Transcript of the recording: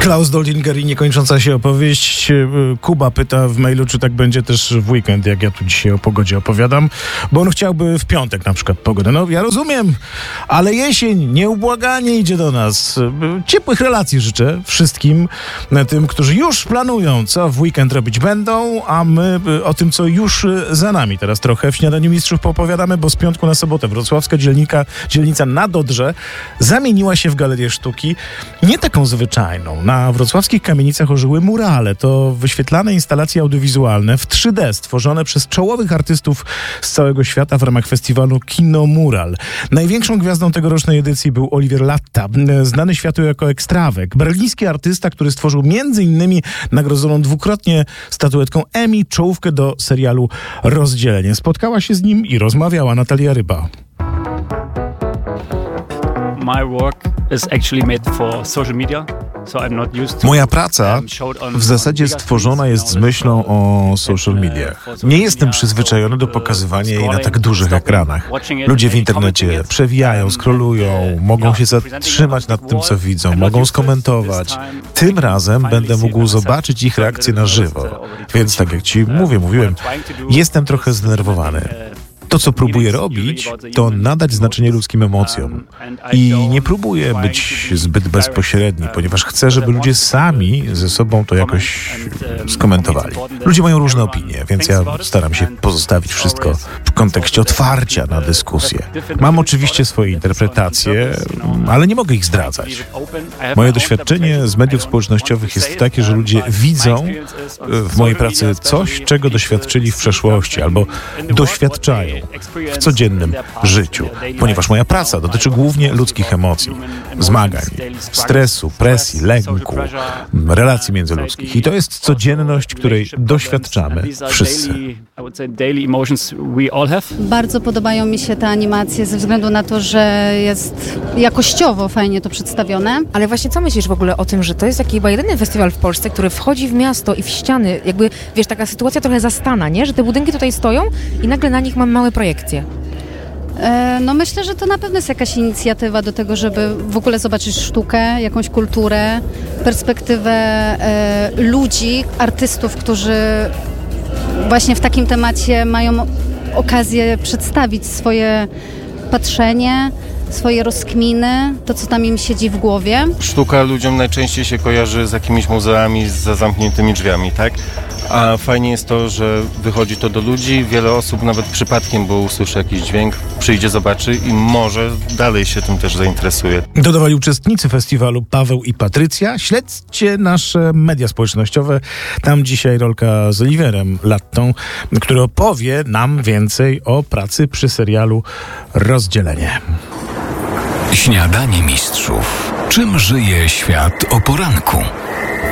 Klaus Doldinger i niekończąca się opowieść. Kuba pyta w mailu, czy tak będzie też w weekend, jak ja tu dzisiaj o pogodzie opowiadam, bo on chciałby w piątek na przykład pogodę. No ja rozumiem, ale jesień nieubłaganie idzie do nas. Ciepłych relacji życzę wszystkim tym, którzy już planują, co w weekend robić będą, a my o tym, co już za nami. Teraz trochę w Śniadaniu Mistrzów poopowiadamy, bo z piątku na sobotę wrocławska dzielnica na Dodrze zamieniła się w galerię sztuki, nie taką zwyczajną. Na wrocławskich kamienicach ożyły murale. To wyświetlane instalacje audiowizualne w 3D stworzone przez czołowych artystów z całego świata w ramach festiwalu Kino Mural. Największą gwiazdą tegorocznej edycji był Oliver Latta, znany światu jako ekstrawek. Berliński artysta, który stworzył m.in. nagrodzoną dwukrotnie statuetką Emmy czołówkę do serialu Rozdzielenie. Spotkała się z nim i rozmawiała Natalia Ryba. Moja praca w zasadzie stworzona jest z myślą o social mediach. Nie jestem przyzwyczajony do pokazywania jej na tak dużych ekranach. Ludzie w internecie przewijają, scrollują, mogą się zatrzymać nad tym, co widzą, mogą skomentować. Tym razem będę mógł zobaczyć ich reakcje na żywo. Więc tak jak ci mówiłem, jestem trochę zdenerwowany. To, co próbuję robić, to nadać znaczenie ludzkim emocjom. I nie próbuję być zbyt bezpośredni, ponieważ chcę, żeby ludzie sami ze sobą to jakoś skomentowali. Ludzie mają różne opinie, więc ja staram się pozostawić wszystko w kontekście otwarcia na dyskusję. Mam oczywiście swoje interpretacje, ale nie mogę ich zdradzać. Moje doświadczenie z mediów społecznościowych jest takie, że ludzie widzą w mojej pracy coś, czego doświadczyli w przeszłości albo doświadczają w codziennym życiu, ponieważ moja praca dotyczy głównie ludzkich emocji, zmagań, stresu, presji, lęku, relacji międzyludzkich. I to jest codzienność, której doświadczamy wszyscy. Bardzo podobają mi się te animacje ze względu na to, że jest jakościowo fajnie to przedstawione. Ale właśnie co myślisz w ogóle o tym, że to jest taki chyba jedyny festiwal w Polsce, który wchodzi w miasto i w ściany, jakby, wiesz, taka sytuacja trochę zastana, nie? Że te budynki tutaj stoją i nagle na nich mamy małe projekcje. No myślę, że to na pewno jest jakaś inicjatywa do tego, żeby w ogóle zobaczyć sztukę, jakąś kulturę, perspektywę ludzi, artystów, którzy właśnie w takim temacie mają okazję przedstawić swoje patrzenie, swoje rozkminy, to co tam im siedzi w głowie. Sztuka ludziom najczęściej się kojarzy z jakimiś muzeami za zamkniętymi drzwiami, tak? A fajnie jest to, że wychodzi to do ludzi, wiele osób nawet przypadkiem, bo usłyszy jakiś dźwięk, przyjdzie, zobaczy i może dalej się tym też zainteresuje. Dodawali uczestnicy festiwalu Paweł i Patrycja. Śledźcie nasze media społecznościowe. Tam dzisiaj Rolka z Oliverem Lattą, który opowie nam więcej o pracy przy serialu Rozdzielenie. Śniadanie Mistrzów. Czym żyje świat o poranku?